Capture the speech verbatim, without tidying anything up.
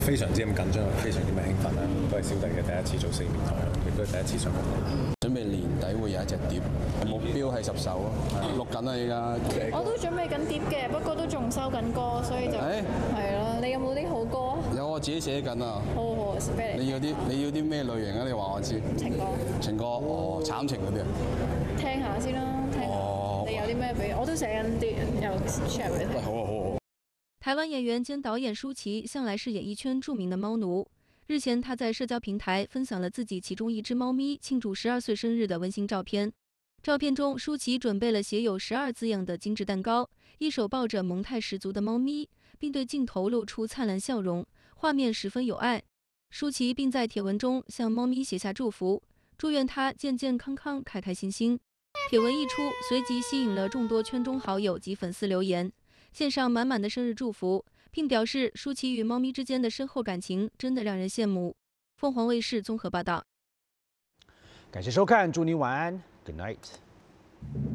非常之咁緊張，非常之咁興奮啦！都係小弟嘅第一次做四面台，亦都係第一次上台。 準備年底會有一隻碟，目標係十首咯，錄緊啦依家。 我都準備緊碟嘅，不過都仲收緊歌，所以就係咯。你有冇啲好歌？ 有我自己寫緊啊。 好好，俾你。 你要啲你要啲咩類型啊？你話我知。 情歌。情歌，哦，慘情嗰啲啊。 聽下先啦，聽下。哦、你有啲咩俾？我都寫緊啲，又 share 俾你聽。 好啊好啊。 台湾演员兼导演舒淇向来是演艺圈著名的猫奴。日前，她在社交平台分享了自己其中一只猫咪庆祝十二岁生日的温馨照片。照片中，舒淇准备了写有十二字样的精致蛋糕，一手抱着萌态十足的猫咪，并对镜头露出灿烂笑容，画面十分有爱。舒淇并在帖文中向猫咪写下祝福，祝愿它健健康康、开开心心。帖文一出，随即吸引了众多圈中好友及粉丝留言。献上满满的生日祝福，并表示舒淇与猫咪之间的深厚感情真的让人羡慕。凤凰卫视综合报道。 感谢收看，祝您晚安 ，Good night。